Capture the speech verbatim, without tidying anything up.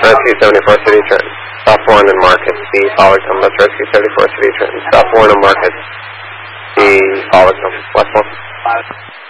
Rescue seventy-four City Trenton. Stop one and Market. C, follow Compass. Rescue seventy-four City Trenton. Stop one and Market. C, follow Compass. West one.